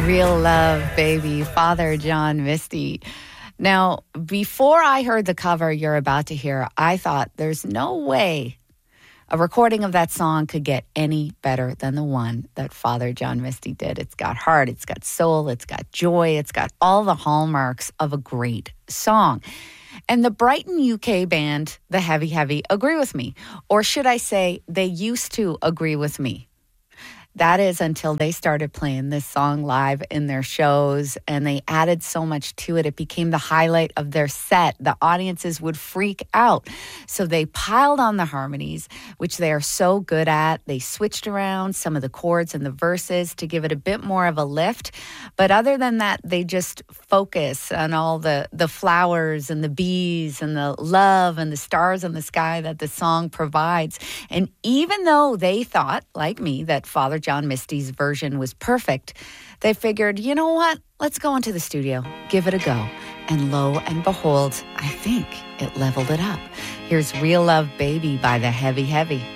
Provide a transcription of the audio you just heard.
Real Love, Baby, Father John Misty. Now, before I heard the cover you're about to hear, I thought there's no way a recording of that song could get any better than the one that Father John Misty did. It's got heart, it's got soul, it's got joy, it's got all the hallmarks of a great song. And the Brighton, UK band, the Heavy Heavy, agree with me. Or should I say, they used to agree with me. That is until they started playing this song live in their shows, and they added so much to it. It became the highlight of their set. The audiences would freak out. So they piled on the harmonies, which they are so good at. They switched around some of the chords and the verses to give it a bit more of a lift. But other than that, they just focus on all the flowers and the bees and the love and the stars in the sky that the song provides. And even though they thought, like me, that Father John Misty's version was perfect, they figured, you know what? Let's go into the studio, give it a go. And lo and behold, I think it leveled it up. Here's Real Love, Baby by the Heavy Heavy.